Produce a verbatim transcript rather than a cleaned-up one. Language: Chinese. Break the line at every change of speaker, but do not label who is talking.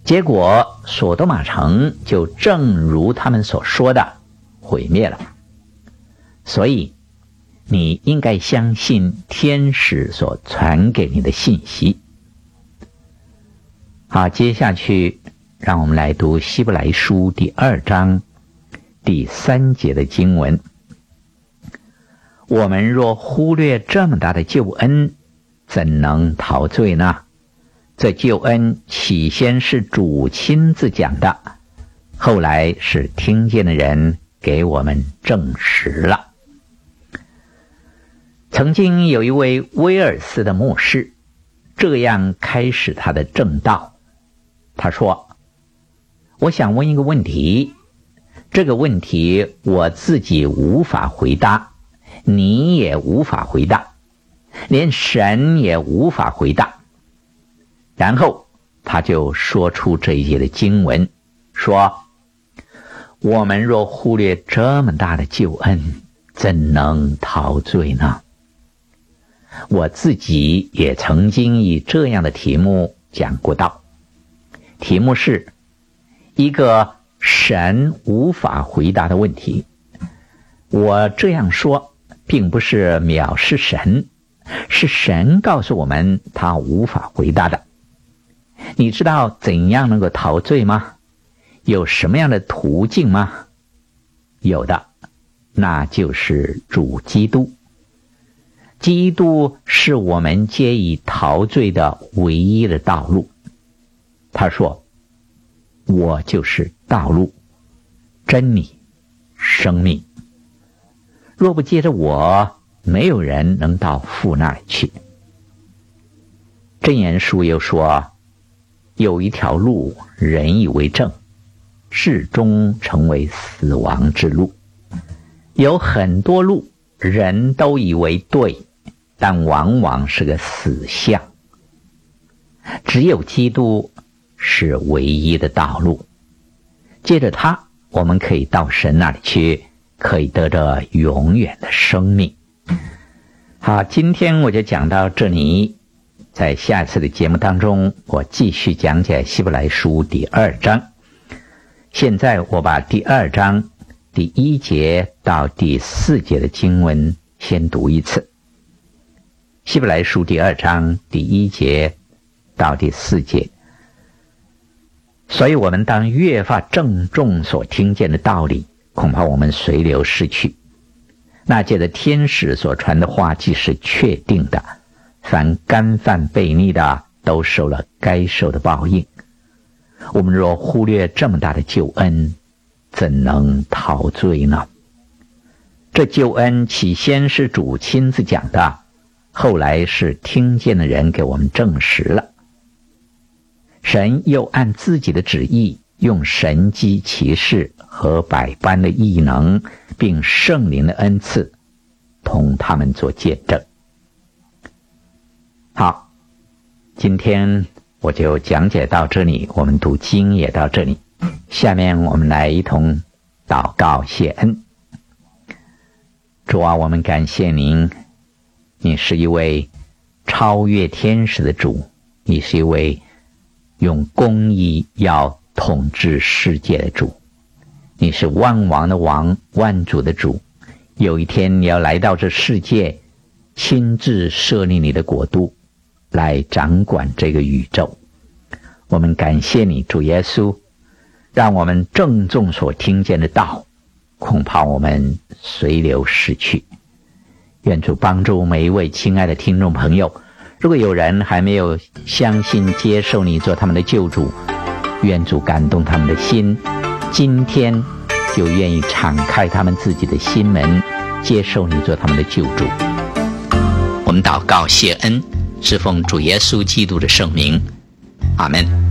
结果所多玛城就正如他们所说的毁灭了。所以你应该相信天使所传给你的信息。好，接下去让我们来读希伯来书第二章第三节的经文。我们若忽略这么大的救恩，怎能逃罪呢？这救恩起先是主亲自讲的，后来是听见的人给我们证实了。曾经有一位威尔斯的牧师这样开始他的正道，他说，我想问一个问题，这个问题我自己无法回答，你也无法回答，连神也无法回答。然后他就说出这一节的经文，说，我们若忽略这么大的救恩，怎能逃罪呢？我自己也曾经以这样的题目讲过道，题目是一个神无法回答的问题。我这样说并不是藐视神，是神告诉我们他无法回答的。你知道怎样能够逃罪吗？有什么样的途径吗？有的，那就是主基督。基督是我们皆以逃罪的唯一的道路。他说，我就是道路、真理、生命。若不借着我，没有人能到父那里去。箴言书又说，有一条路人以为正，至终成为死亡之路。有很多路人都以为对，但往往是个死巷。只有基督是唯一的道路，借着他我们可以到神那里去，可以得着永远的生命。好，今天我就讲到这里，在下次的节目当中，我继续讲解希伯来书第二章。现在我把第二章第一节到第四节的经文先读一次。希伯来书第二章第一节到第四节。所以我们当越发郑重所听见的道理，恐怕我们随流失去。那借着天使所传的话既是确定的，凡干犯悖逆的都受了该受的报应。我们若忽略这么大的救恩，怎能逃罪呢？这救恩起先是主亲自讲的，后来是听见的人给我们证实了。神又按自己的旨意，用神迹奇事和百般的异能，并圣灵的恩赐，同他们做见证。好，今天我就讲解到这里，我们读经也到这里。下面我们来一同祷告谢恩。主啊，我们感谢您，你是一位超越天使的主，你是一位用公义要统治世界的主，你是万王的王，万主的主。有一天你要来到这世界，亲自设立你的国度，来掌管这个宇宙。我们感谢你，主耶稣，让我们郑重所听见的道，恐怕我们随流失去。愿主帮助每一位亲爱的听众朋友，如果有人还没有相信接受你做他们的救主，愿主感动他们的心，今天就愿意敞开他们自己的心门，接受你做他们的救主。我们祷告谢恩，是奉主耶稣基督的圣名，阿们。